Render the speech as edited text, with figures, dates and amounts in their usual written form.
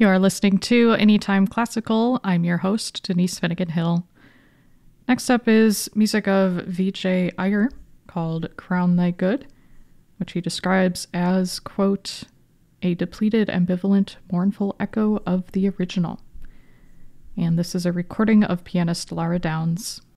You are listening to Anytime Classical. I'm your host, Denise Finnegan Hill. Next up is music of Vijay Iyer called Crown Thy Good, which he describes as, quote, a depleted, ambivalent, mournful echo of the original. And this is a recording of pianist Lara Downs.